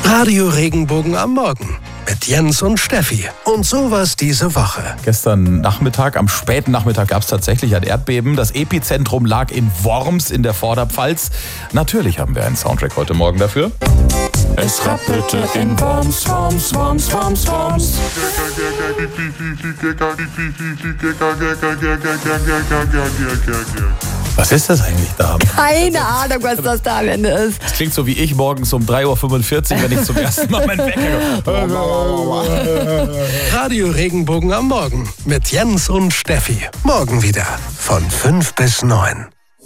Radio Regenbogen am Morgen mit Jens und Steffi. Und sowas diese Woche. Gestern Nachmittag, am späten Nachmittag gab es tatsächlich ein Erdbeben. Das Epizentrum lag in Worms in der Vorderpfalz. Natürlich haben wir einen Soundtrack heute Morgen dafür. Es rappelte in Worms, Worms, Worms, Worms, Worms. Was ist das eigentlich da? Keine Ahnung, was das da am Ende ist. Das klingt so wie ich morgens um 3.45 Uhr, wenn ich zum ersten Mal meinen Wecker höre. Radio Regenbogen am Morgen mit Jens und Steffi. Morgen wieder von 5 bis 9.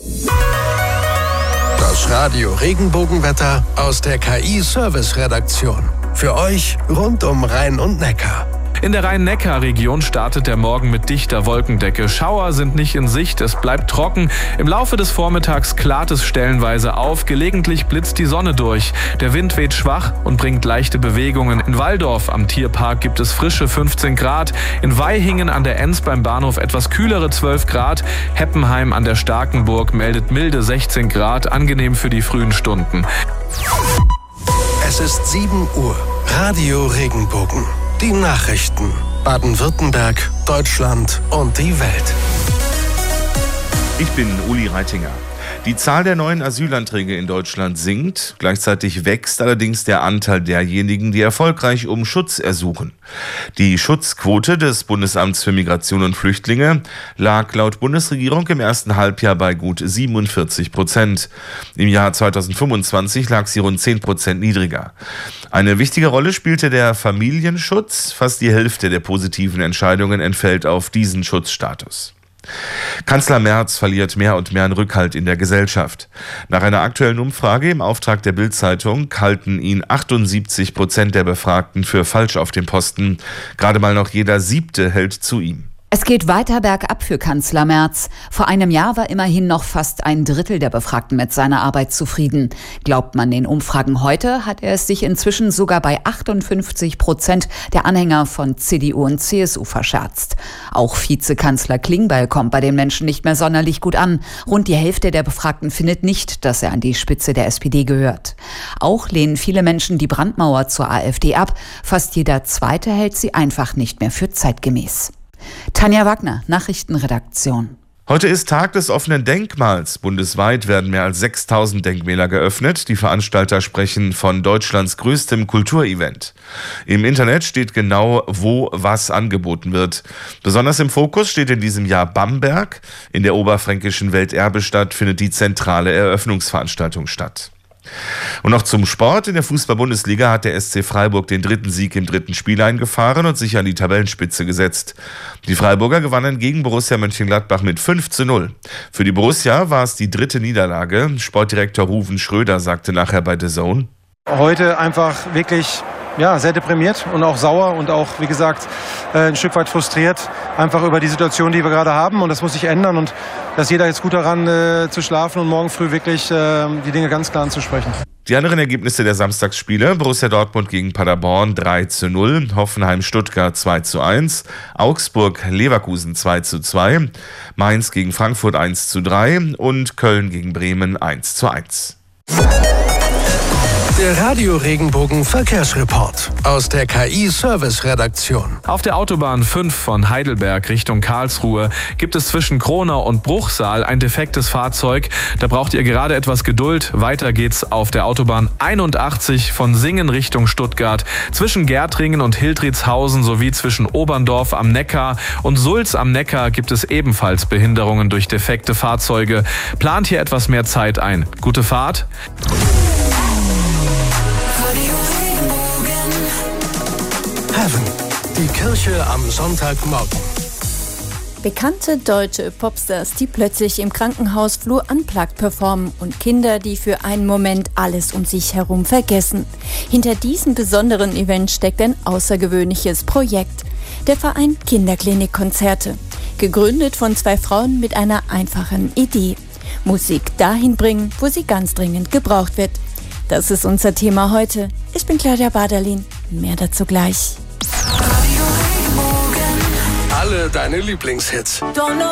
Das Radio Regenbogenwetter aus der KI-Service-Redaktion. Für euch rund um Rhein und Neckar. In der Rhein-Neckar-Region startet der Morgen mit dichter Wolkendecke. Schauer sind nicht in Sicht, es bleibt trocken. Im Laufe des Vormittags klart es stellenweise auf, gelegentlich blitzt die Sonne durch. Der Wind weht schwach und bringt leichte Bewegungen. In Walldorf am Tierpark gibt es frische 15 Grad. In Vaihingen an der Enz beim Bahnhof etwas kühlere 12 Grad. Heppenheim an der Starkenburg meldet milde 16 Grad, angenehm für die frühen Stunden. Es ist 7 Uhr. Radio Regenbogen. Die Nachrichten. Baden-Württemberg, Deutschland und die Welt. Ich bin Uli Reitinger. Die Zahl der neuen Asylanträge in Deutschland sinkt. Gleichzeitig wächst allerdings der Anteil derjenigen, die erfolgreich um Schutz ersuchen. Die Schutzquote des Bundesamts für Migration und Flüchtlinge lag laut Bundesregierung im ersten Halbjahr bei gut 47%. Im Jahr 2025 lag sie rund 10% niedriger. Eine wichtige Rolle spielte der Familienschutz. Fast die Hälfte der positiven Entscheidungen entfällt auf diesen Schutzstatus. Kanzler Merz verliert mehr und mehr an Rückhalt in der Gesellschaft. Nach einer aktuellen Umfrage im Auftrag der Bild-Zeitung halten ihn 78% der Befragten für falsch auf dem Posten. Gerade mal noch jeder 7. hält zu ihm. Es geht weiter bergab für Kanzler Merz. Vor einem Jahr war immerhin noch fast ein Drittel der Befragten mit seiner Arbeit zufrieden. Glaubt man den Umfragen heute, hat er es sich inzwischen sogar bei 58% der Anhänger von CDU und CSU verscherzt. Auch Vizekanzler Klingbeil kommt bei den Menschen nicht mehr sonderlich gut an. Rund die Hälfte der Befragten findet nicht, dass er an die Spitze der SPD gehört. Auch lehnen viele Menschen die Brandmauer zur AfD ab. Fast jeder Zweite hält sie einfach nicht mehr für zeitgemäß. Tanja Wagner, Nachrichtenredaktion. Heute ist Tag des offenen Denkmals. Bundesweit werden mehr als 6.000 Denkmäler geöffnet. Die Veranstalter sprechen von Deutschlands größtem Kulturevent. Im Internet steht genau, wo was angeboten wird. Besonders im Fokus steht in diesem Jahr Bamberg. In der oberfränkischen Welterbestadt findet die zentrale Eröffnungsveranstaltung statt. Und noch zum Sport. In der Fußball-Bundesliga hat der SC Freiburg den 3. Sieg im 3. Spiel eingefahren und sich an die Tabellenspitze gesetzt. Die Freiburger gewannen gegen Borussia Mönchengladbach mit 5:0. Für die Borussia war es die 3. Niederlage. Sportdirektor Ruven Schröder sagte nachher bei The Zone: Heute einfach wirklich sehr deprimiert und auch sauer und auch, wie gesagt, ein Stück weit frustriert, einfach über die Situation, die wir gerade haben, und das muss sich ändern, und dass jeder jetzt gut daran zu schlafen und morgen früh wirklich die Dinge ganz klar anzusprechen. Die anderen Ergebnisse der Samstagsspiele: Borussia Dortmund gegen Paderborn 3:0, Hoffenheim-Stuttgart 2:1, Augsburg-Leverkusen 2:2, Mainz gegen Frankfurt 1:3 und Köln gegen Bremen 1:1. Der Radio Regenbogen Verkehrsreport aus der KI-Service-Redaktion. Auf der Autobahn 5 von Heidelberg Richtung Karlsruhe gibt es zwischen Kronau und Bruchsal ein defektes Fahrzeug. Da braucht ihr gerade etwas Geduld. Weiter geht's auf der Autobahn 81 von Singen Richtung Stuttgart. Zwischen Gärtringen und Hildriedshausen sowie zwischen Oberndorf am Neckar und Sulz am Neckar gibt es ebenfalls Behinderungen durch defekte Fahrzeuge. Plant hier etwas mehr Zeit ein. Gute Fahrt. Heaven, die Kirche am Sonntagmorgen. Bekannte deutsche Popstars, die plötzlich im Krankenhausflur unplugged performen, und Kinder, die für einen Moment alles um sich herum vergessen. Hinter diesem besonderen Event steckt ein außergewöhnliches Projekt. Der Verein Kinderklinik-Konzerte. Gegründet von 2 Frauen mit einer einfachen Idee. Musik dahin bringen, wo sie ganz dringend gebraucht wird. Das ist unser Thema heute. Ich bin Claudia Baderlin. Mehr dazu gleich. Alle deine Lieblingshits.